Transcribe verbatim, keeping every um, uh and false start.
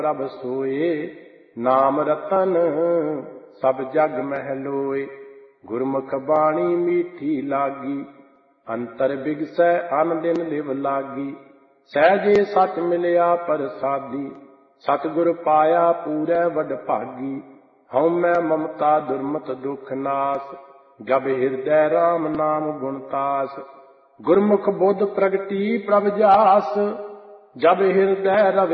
ਪ੍ਰਭ ਸੋਏ। ਨਾਮ ਰਤਨ ਸਭ ਜਗ ਮਹਿ ਲੋਏ। ਗੁਰਮੁਖ ਬਾਣੀ ਮੀਠੀ ਲਾਗੀ, ਅੰਤਰ ਬਿਗਸੈ ਅਨ ਦਿਨ ਲਿਵ ਲਾਗੀ। ਸਹਿਜੇ ਸਚ ਮਿਲਿਆ ਪ੍ਰਸਾਦੀ, ਸਤਿਗੁਰ ਪਾਇਆ ਪੂਰੈ ਵਡ ਭਾਗੀ। ਹਉਮੈ ਮਮਤਾ ਦੁਰਮਤ ਦੁਖ ਨਾਸ, ਜਬ ਹਿਰਦੈ ਰਾਮ ਨਾਮ ਗੁਣ ਤਾਸ। ਗੁਰਮੁਖ ਬੁੱਧ ਪ੍ਰਗਟੀ ਪ੍ਰਭ ਜਾਸ, ਜਬ ਹਿਰਦੈ ਰਵ